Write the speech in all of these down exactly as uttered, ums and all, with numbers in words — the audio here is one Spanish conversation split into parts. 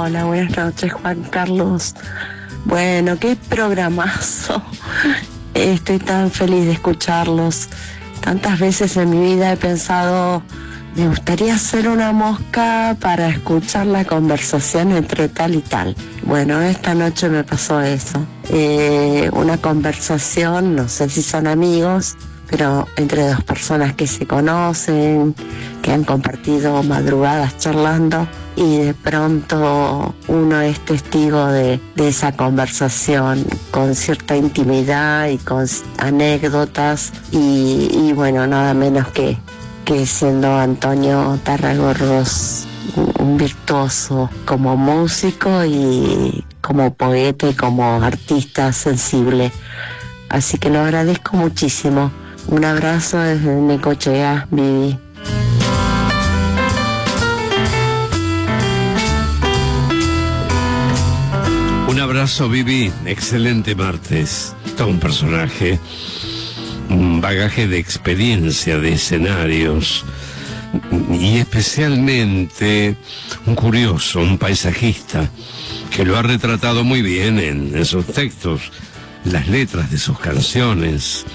Hola, buenas noches, Juan Carlos. Bueno, qué programazo. Estoy tan feliz de escucharlos. Tantas veces en mi vida he pensado, me gustaría hacer una mosca para escuchar la conversación entre tal y tal. Bueno, esta noche me pasó eso. Eh, una conversación, no sé si son amigos, pero entre dos personas que se conocen, que han compartido madrugadas charlando, y de pronto uno es testigo de, de esa conversación con cierta intimidad y con anécdotas, y, y bueno, nada menos que, que siendo Antonio Tarragorros un, un virtuoso como músico y como poeta y como artista sensible. Así que lo agradezco muchísimo. Un abrazo desde Necochea, Vivi. Un abrazo, Vivi. Excelente martes. Todo un personaje, un bagaje de experiencia, de escenarios, y especialmente un curioso, un paisajista, que lo ha retratado muy bien en, en sus textos, las letras de sus canciones.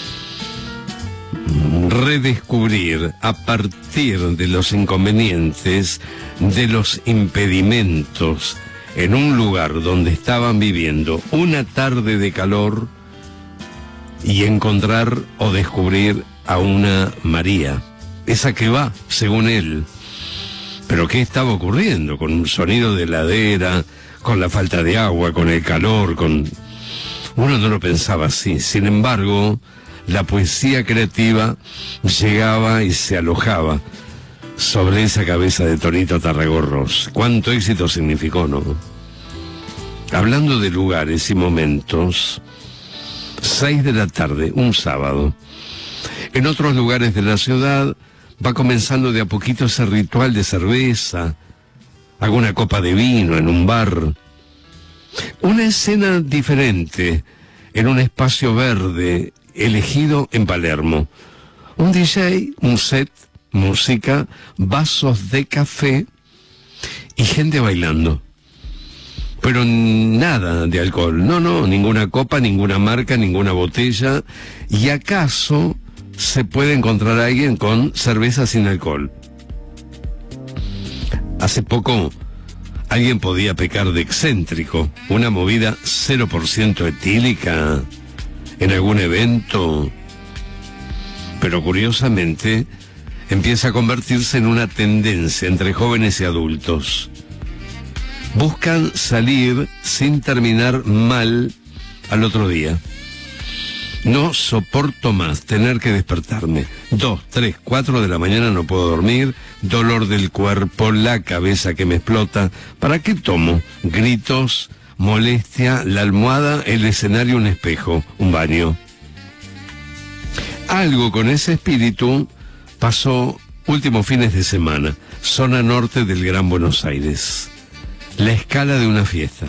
Redescubrir a partir de los inconvenientes, de los impedimentos, en un lugar donde estaban viviendo una tarde de calor, y encontrar o descubrir a una María, esa que va, según él. Pero ¿qué estaba ocurriendo? Con un sonido de heladera, con la falta de agua, con el calor, con... Uno no lo pensaba así. Sin embargo, la poesía creativa llegaba y se alojaba sobre esa cabeza de Tonito Tarragorros. Cuánto éxito significó, ¿no? Hablando de lugares y momentos, seis de la tarde, un sábado. En otros lugares de la ciudad va comenzando de a poquito ese ritual de cerveza, alguna copa de vino en un bar. Una escena diferente en un espacio verde elegido en Palermo. Un D J, un set, música, vasos de café y gente bailando. Pero nada de alcohol, no, no, ninguna copa, ninguna marca, ninguna botella. Y acaso se puede encontrar a alguien con cerveza sin alcohol. Hace poco alguien podía pecar de excéntrico, una movida cero por ciento etílica en algún evento. Pero curiosamente empieza a convertirse en una tendencia entre jóvenes y adultos. Buscan salir sin terminar mal al otro día. No soporto más tener que despertarme. Dos, tres, cuatro de la mañana no puedo dormir, dolor del cuerpo, la cabeza que me explota. ¿Para qué tomo? Gritos, molestia, la almohada, el escenario, un espejo, un baño. Algo con ese espíritu pasó últimos fines de semana, zona norte del Gran Buenos Aires. La escala de una fiesta.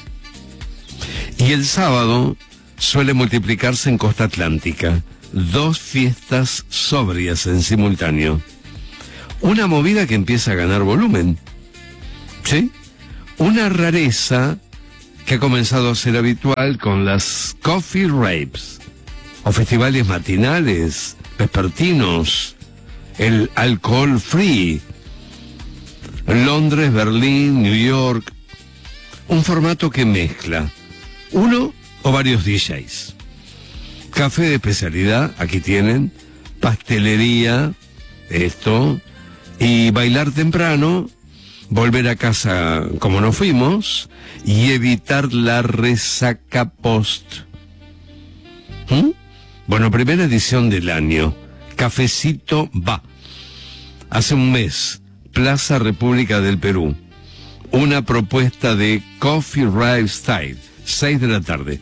Y el sábado suele multiplicarse en Costa Atlántica, dos fiestas sobrias en simultáneo. Una movida que empieza a ganar volumen. ¿Sí? Una rareza que ha comenzado a ser habitual con las coffee raves, o festivales matinales, vespertinos, el alcohol free. Londres, Berlín, New York. Un formato que mezcla uno o varios D Js. Café de especialidad, aquí tienen. Pastelería, esto. Y bailar temprano, volver a casa como nos fuimos, y evitar la resaca post. ¿Mm? Bueno, primera edición del año. Cafecito va. Hace un mes. Plaza República del Perú. Una propuesta de Coffee Rave Style, seis de la tarde.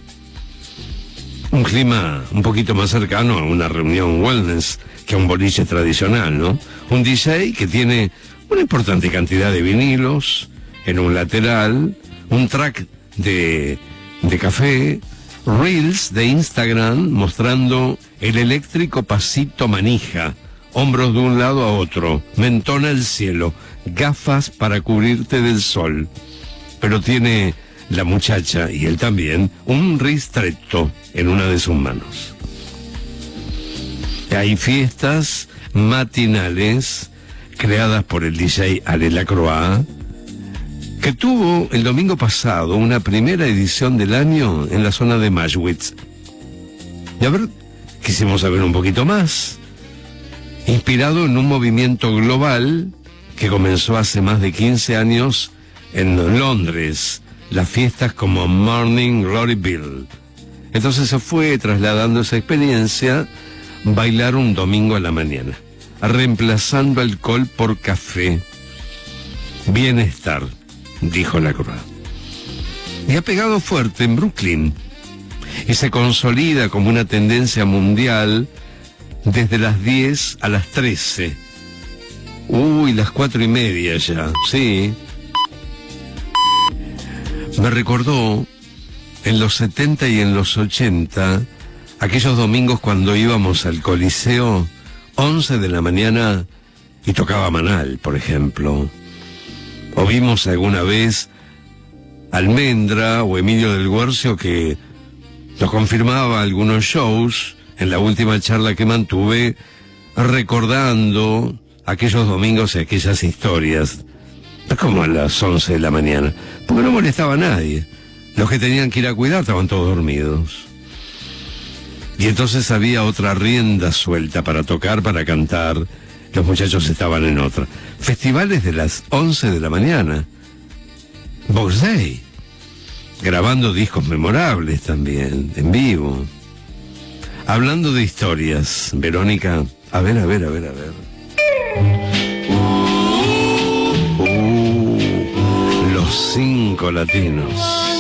Un clima un poquito más cercano a una reunión wellness que a un boliche tradicional, ¿no? Un D J que tiene una importante cantidad de vinilos en un lateral, un track de, de café, reels de Instagram mostrando el eléctrico pasito manija, hombros de un lado a otro, mentón al cielo, gafas para cubrirte del sol. Pero tiene la muchacha, y él también, un ristretto en una de sus manos. Hay fiestas matinales creadas por el D J Ale Lacroix, que tuvo el domingo pasado una primera edición del año en la zona de Maschwitz. Y a ver, quisimos saber un poquito más. Inspirado en un movimiento global que comenzó hace más de quince años en Londres, las fiestas como Morning Glory Bill. Entonces se fue trasladando esa experiencia, bailar un domingo a la mañana, reemplazando alcohol por café. Bienestar, dijo Lacroix. Y ha pegado fuerte en Brooklyn y se consolida como una tendencia mundial desde las diez a las trece. Uy, las cuatro y media ya, sí. Me recordó en los setenta y en los ochenta, aquellos domingos cuando íbamos al Coliseo, once de la mañana, y tocaba Manal, por ejemplo. O vimos alguna vez Almendra o Emilio del Guercio, que nos confirmaba algunos shows en la última charla que mantuve, recordando aquellos domingos y aquellas historias, como a las once de la mañana, porque no molestaba a nadie. Los que tenían que ir a cuidar estaban todos dormidos. Y entonces había otra rienda suelta para tocar, para cantar. Los muchachos estaban en otra. Festivales de las once de la mañana. Box Day. Grabando discos memorables también, en vivo. Hablando de historias, Verónica, a ver, a ver, a ver, a ver. Uh, los cinco latinos.